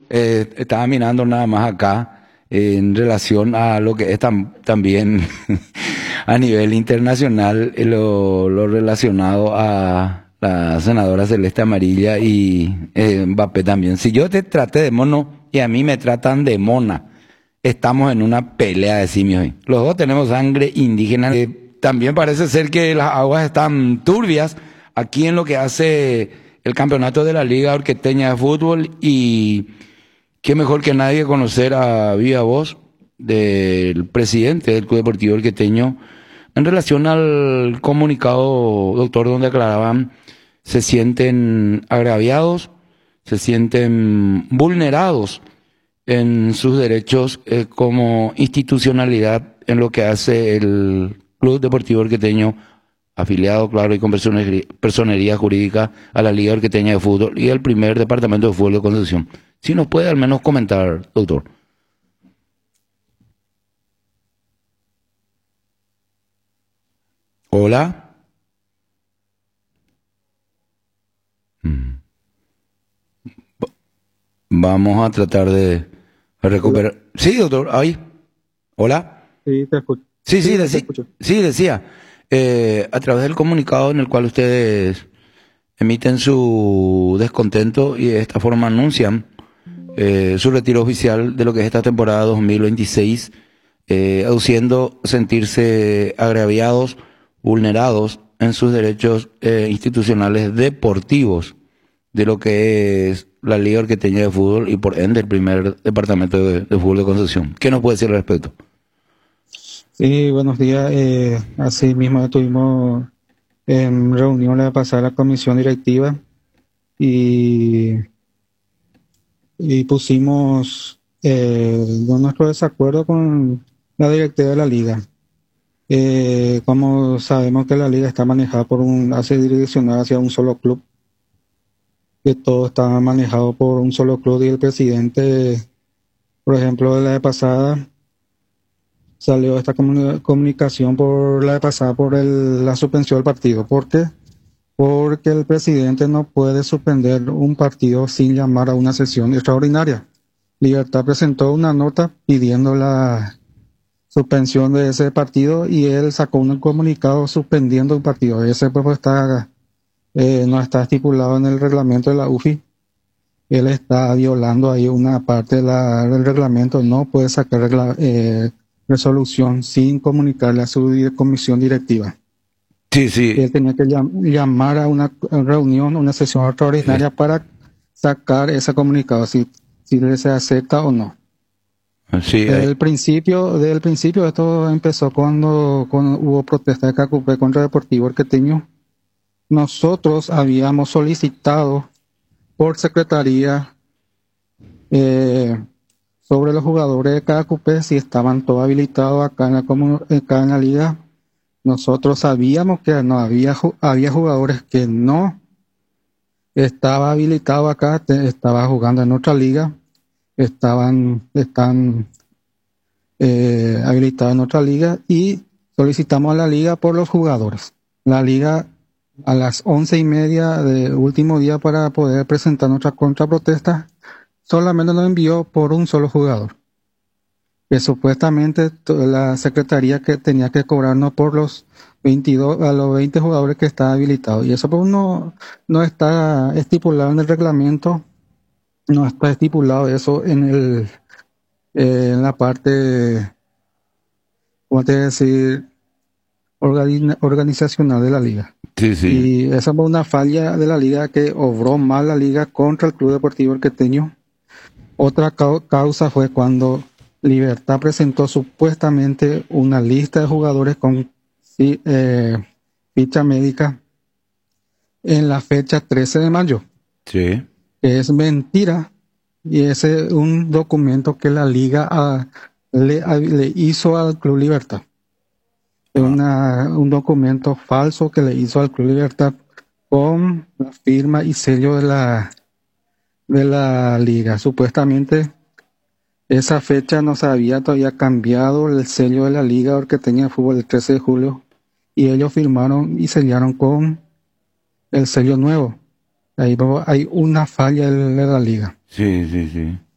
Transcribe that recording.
Estaba mirando nada más acá en relación a lo que es también a nivel internacional, lo relacionado a la senadora Celeste Amarilla y Mbappé también. Si yo te traté de mono y a mí me tratan de mona, estamos en una pelea de simios hoy. Los dos tenemos sangre indígena. También parece ser que las aguas están turbias aquí en lo que hace el campeonato de la Liga Orqueteña de Fútbol, y qué mejor que nadie conocer a viva voz del presidente del Club Deportivo Orqueteño en relación al comunicado, doctor, donde aclaraban se sienten agraviados, se sienten vulnerados en sus derechos como institucionalidad en lo que hace el Club Deportivo Orqueteño, afiliado, claro, y con personería jurídica a la Liga Orqueteña de Fútbol y el primer departamento de fútbol de Concepción. Si nos puede al menos comentar, doctor. Hola. Mm. Vamos a tratar de Hola, recuperar. Sí, doctor, ahí. Hola. sí, te escucho. Sí, sí, Sí, te escucho. sí, decía. A través del comunicado en el cual ustedes emiten su descontento y de esta forma anuncian su retiro oficial de lo que es esta temporada 2026, aduciendo sentirse agraviados, vulnerados en sus derechos institucionales deportivos de lo que es la Liga Orqueteña de Fútbol y por ende el primer departamento de fútbol de Concepción. ¿Qué nos puede decir al respecto? Sí, buenos días. Así mismo estuvimos en reunión la pasada la comisión directiva y, y pusimos nuestro desacuerdo con la directiva de la liga. Como sabemos que la liga está manejada hace direccionada hacia un solo club, que todo está manejado por un solo club y el presidente, por ejemplo, de la vez pasada salió esta comunicación por la vez pasada por la suspensión del partido. ¿Por qué? Porque el presidente no puede suspender un partido sin llamar a una sesión extraordinaria. Libertad presentó una nota pidiendo la suspensión de ese partido y él sacó un comunicado suspendiendo un partido. Ese pues no está estipulado en el reglamento de la UFI. Él está violando ahí una parte del reglamento. No puede sacar resolución sin comunicarle a su comisión directiva. Sí, sí. Él tenía que llamar a una reunión, una sesión eh, extraordinaria para sacar ese comunicado, si se acepta o no. sí, Del principio esto empezó cuando hubo protesta de Cacupé contra Deportivo Orqueteño. Nosotros habíamos solicitado por secretaría eh, sobre los jugadores de Cacupé si estaban todos habilitados acá en la liga. Nosotros sabíamos que no había jugadores que no estaba habilitado acá, estaba jugando en otra liga, están habilitados en otra liga y solicitamos a la liga por los jugadores. La liga a las 11:30 del último día para poder presentar nuestra contraprotesta solamente nos envió por un solo jugador, que supuestamente la secretaría que tenía que cobrarnos por los 22 a los 20 jugadores que está habilitados. Y eso pues no está estipulado en el reglamento, no está estipulado eso en la parte, ¿cómo te decir?, organizacional de la liga. sí, sí. Y esa fue una falla de la liga que obró mal la liga contra el Club Deportivo Orqueteño. Otra causa fue cuando Libertad presentó supuestamente una lista de jugadores con ficha médica en la fecha 13 de mayo, Sí. que es mentira, y ese es un documento que la liga le hizo al Club Libertad. Es Ah, un documento falso que le hizo al Club Libertad con la firma y sello de la liga. Supuestamente esa fecha no se había todavía cambiado el sello de la liga porque tenía fútbol el 13 de julio y ellos firmaron y sellaron con el sello nuevo. Ahí hay una falla de la liga. sí, sí, sí.